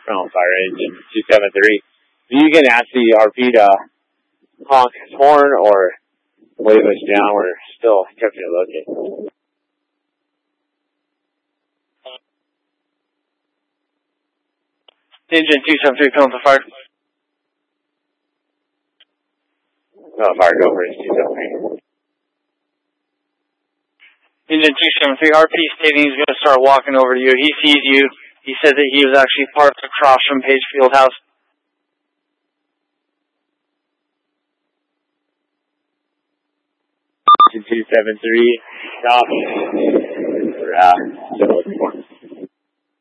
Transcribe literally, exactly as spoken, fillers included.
Ground fire engine two seven three. You can ask the R P to honk his horn or wave us down. We're still attempting to locate. Engine two seven three, penalty fire. No, fire, go for it, two seven three. Engine two seven three, R P stating he's going to start walking over to you. He sees you. He said that he was actually parked across from Page Field House. Engine two seven three, stop. We're uh, still looking for him.